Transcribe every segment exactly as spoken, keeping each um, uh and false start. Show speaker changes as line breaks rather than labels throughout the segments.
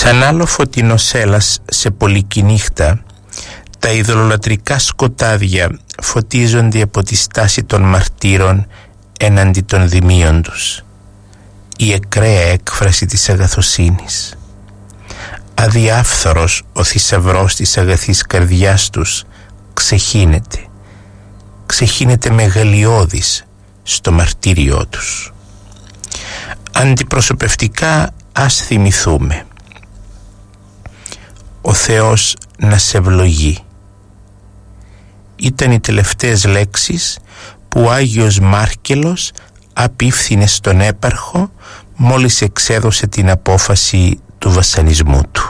Σαν άλλο φωτεινός έλας σε πολική νύχτα, τα ειδωλολατρικά σκοτάδια φωτίζονται από τη στάση των μαρτύρων έναντι των δημίων τους. Η εκραία έκφραση της αγαθοσύνης. Αδιάφθορος ο θησαυρός της αγαθής καρδιάς τους ξεχύνεται. Ξεχύνεται μεγαλειώδης στο μαρτύριό τους. Αντιπροσωπευτικά ας θυμηθούμε. Ο Θεός να σε ευλογεί. Ήταν οι τελευταίες λέξεις που ο Άγιος Μάρκελος απίφθινε στον έπαρχο μόλις εξέδωσε την απόφαση του βασανισμού του.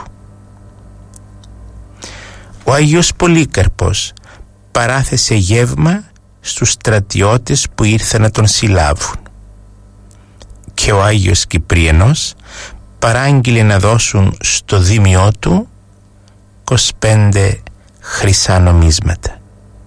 Ο Άγιος Πολύκαρπος παράθεσε γεύμα στους στρατιώτες που ήρθαν να τον συλλάβουν και ο Άγιος Κυπριανός παράγγειλε να δώσουν στο δήμιό του είκοσι πέντε χρυσά νομίσματα.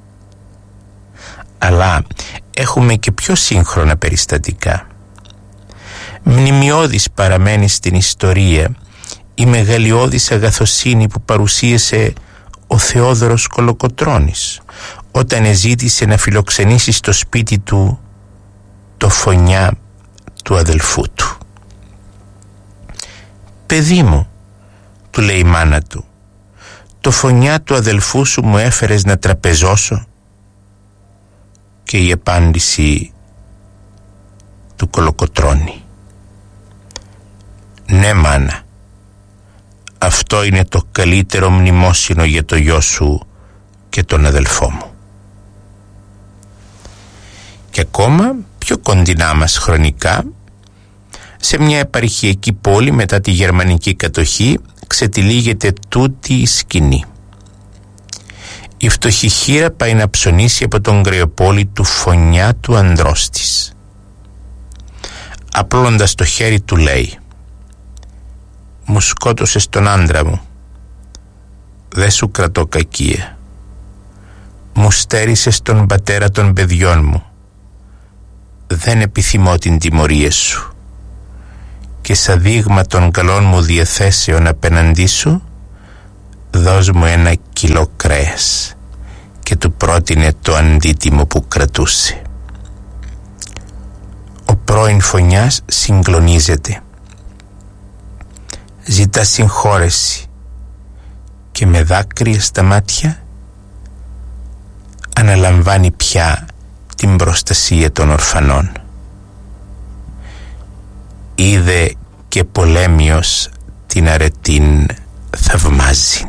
Αλλά έχουμε και πιο σύγχρονα περιστατικά. Μνημειώδης παραμένει στην ιστορία η μεγαλειώδης αγαθοσύνη που παρουσίασε ο Θεόδωρος Κολοκοτρώνης όταν εζήτησε να φιλοξενήσει στο σπίτι του το Φωνιά του αδελφού του. «Παιδί μου», του λέει η μάνα του, «το Φωνιά του αδελφού σου μου έφερες να τραπεζώσω?» Και η απάντηση του Κολοκοτρώνη: «Ναι, μάνα, αυτό είναι το καλύτερο μνημόσυνο για το γιο σου και τον αδελφό μου». Και ακόμα πιο κοντινά μας χρονικά, σε μια επαρχιακή πόλη μετά τη γερμανική κατοχή, ξετυλίγεται τούτη η σκηνή. Η φτωχή χήρα πάει να ψωνίσει από τον κρεοπόλη του Φωνιά του ανδρός της. Απλώντας το χέρι του λέει: «Μου σκότωσες τον άντρα μου, δεν σου κρατώ κακία. Μου στέρισες τον πατέρα των παιδιών μου, δεν επιθυμώ την τιμωρία σου. Και σαν δείγμα των καλών μου διαθέσεων απέναντί σου, δώσ' μου ένα κιλό κρέας». Και του πρότεινε το αντίτιμο που κρατούσε. Ο πρώην Φωνιάς συγκλονίζεται, ζητά συγχώρεση και με δάκρυα στα μάτια αναλαμβάνει πια την προστασία των ορφανών. Είδε και πολέμιος την αρετήν θαυμάζει.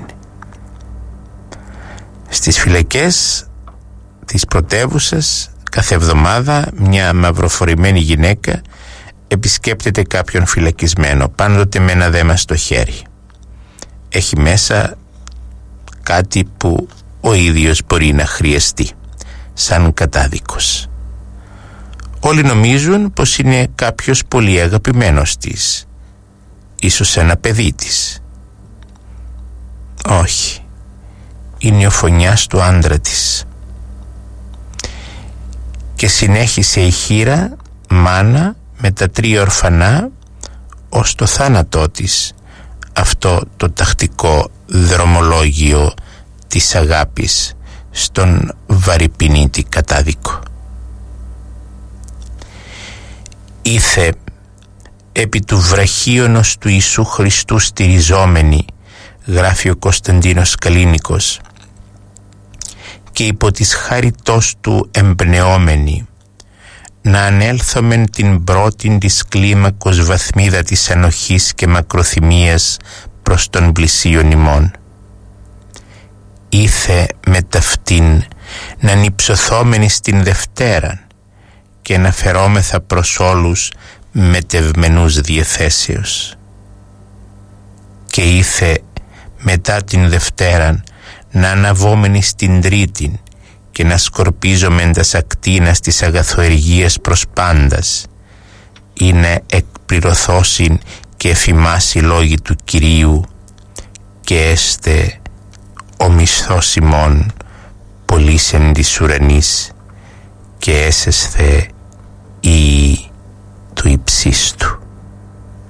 Στις φυλακές της πρωτεύουσας κάθε εβδομάδα μια μαυροφορημένη γυναίκα επισκέπτεται κάποιον φυλακισμένο, πάντοτε με ένα δέμα στο χέρι. Έχει μέσα κάτι που ο ίδιος μπορεί να χρειαστεί, σαν κατάδικος. Όλοι νομίζουν πως είναι κάποιος πολύ αγαπημένος της, ίσως ένα παιδί της. Όχι, είναι ο Φωνιάς του άντρα της. Και συνέχισε η χήρα μάνα με τα τρία ορφανά ως το θάνατό της αυτό το τακτικό δρομολόγιο της αγάπης στον βαρυπινίτη κατάδικο. Ήθε επί του βραχίωνος του Ιησού Χριστού στηριζόμενη, γράφει ο Κωνσταντίνος Καλίνικος, και υπό της χάριτός του εμπνεόμενη, να ανέλθομεν την πρώτην της κλίμακος βαθμίδα της ανοχής και μακροθυμίας προς τον πλησίον ημών. Ήθε με ταυτήν να νυψωθόμενοι στην Δευτέραν και να φερόμεθα προς όλους μετευμενούς διεθέσεως. Και ήθε μετά την Δευτέραν να αναβόμενοι στην Τρίτην και να σκορπίζομεν τας ακτίνας της αγαθοεργίας προς πάντας, είναι εκπληρωθώσιν και εφημάσει λόγοι του Κυρίου, και έστε ο μισθός ημών πολύς εν της ουρανής, και έσεσθε ή του υψίστου.